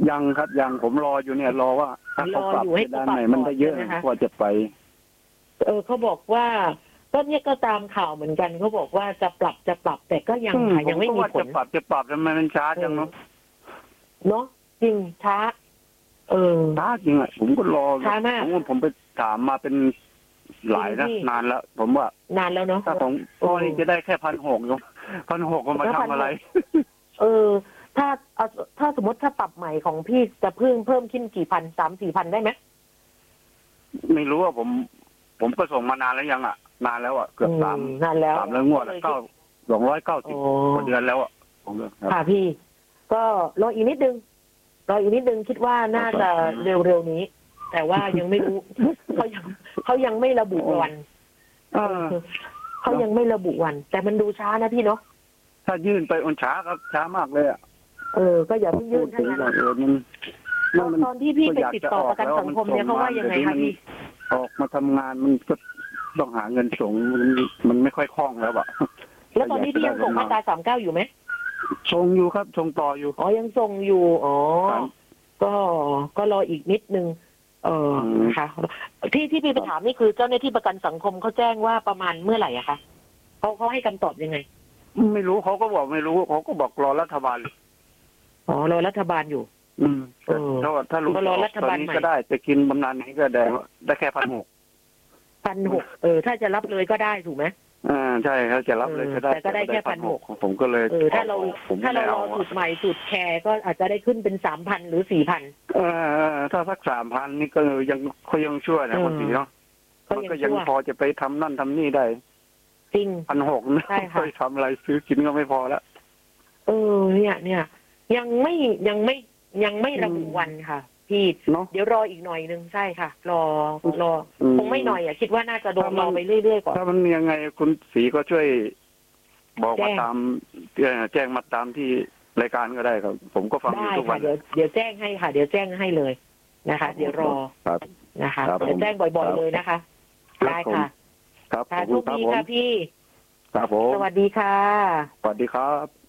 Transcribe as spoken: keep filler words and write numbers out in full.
ยังครับยังผมรออยู่เนี่ยรอว่าถ้าเขาปรับด้านไหนมันได้เยอะกว่าจะไปเออเขาบอกว่าก็เนี่ยก็ตามข่าวเหมือนกันเขาบอกว่าจะปรับจะปรับแต่ก็ยังค่ะยังไม่มีผลจะปรับจะปรับทำไมมันช้าจังเนาะเนาะจริงช้าเออช้าจริงอ่ะผมก็รอช้ามากผมผมไปถามมาเป็นหลายนะนานแล้วผมว่านานแล้วเนาะถ้าผมตอนนี้จะได้แค่พันหกเนาะพันหกก็มาทำอะไรเออถ้าถ้าสมมติถ้าปรับใหม่ของพี่จะเพิ่มเพิ่มขึ้นกี่พันสามสี่พันได้ไหมไม่รู้ว่าผมผมก็ส่งมานานแล้วยังอ่ะนานแล้วอ่ะเกือบสามนานแล้วสามแล้วงวดเก้าสองร้อยเก้าสิบกว่าเดือนแล้วอ่ะค่ะพี่ก็รออีกนิดนึงรออีกนิดนึงคิดว่าน่าจะเร็วๆนี้แต่ว่ายังไม่รู้เขายังเขายังไม่ระบุวันเขายังไม่ระบุวันแต่มันดูช้านะพี่เนาะถ้ายื่นไปอนช้าครับช้ามากเลยอ่ะเออก็อย่าเพิ่งยื่นทั้งนั้นตอนที่พี่ไปติดต่อประกันสังคมเนี่ยเขาว่ายังไงคะพี่ออกมาทำงานมันก็ต้องหาเงินส่งมันไม่ค่อยคล่องแล้วอะแล้วตอนนี้พี่ยังส่งมาตราสามเก้าอยู่ไหมส่งอยู่ครับส่งต่ออยู่อ๋อยังส่งอยู่อ๋อก็ก็รออีกนิดนึงเออค่ะที่ที่พี่ไปถามนี่คือเจ้าหน้าที่ประกันสังคมเขาแจ้งว่าประมาณเมื่อไหร่อะคะเขาเขาให้คำตอบยังไงไม่รู้เขาก็บอกไม่รู้เขาก็บอกรอรัฐบาลอ๋อรอรัฐบาลอยู่อืมถ้าถ้ารู้รอรัฐบาลใหม่ก็ได้จะกินบำนาญนี้ก็ได้ได้แค่พันหกพันหกเออถ้าจะรับเลยก็ได้ถูกไหมอ่าใช่เขาจะรับเลยก็ได้แต่ก็ได้แค่พันหกผมก็เลยเออถ้าเราถ้าเรารอสูตรใหม่สูตรแคร์ก็อาจจะได้ขึ้นเป็นสามพันหรือสี่พันเออถ้าสักสามพันนี่ก็ยังเขายังช่วยนะคนดีเนาะมันก็ยังพอจะไปทำนั่นทำนี่ได้จริงพันหกนะไปทำอะไรซื้อกินก็ไม่พอแล้วเออเนี่ยเนี่ยยังไม่ยังไม่ยังไม่ระบุวันค่ะพี่เดี๋ยวรออีกหน่อยนึงใช่ค่ะรอรอคงไม่หน่อยอ่ะคิดว่าน่าจะโดนรอไปเรื่อยๆก่อนถ้ามันยังไงคุณศรีก็ช่วยบอกมาตามแจ้งมาตามที่รายการก็ได้ครับผมก็ฟังอยู่ทุกวันเดี๋ยวเดี๋ยวแจ้งให้ค่ะเดี๋ยวแจ้งให้เลยนะคะเดี๋ยวรอนะคะเดี๋ยวแจ้งบ่อยๆเลยนะคะได้ค่ะครับค่ะทุกทีค่ะพี่ครับผมสวัสดีค่ะสวัสดีครับ